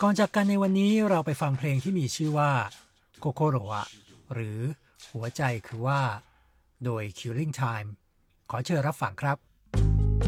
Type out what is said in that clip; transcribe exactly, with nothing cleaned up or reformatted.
ก่อนจากกันในวันนี้เราไปฟังเพลงที่มีชื่อว่าโคโคโระหรือหัวใจคือว่าโดย Killing Time ขอเชิญรับฟังครับ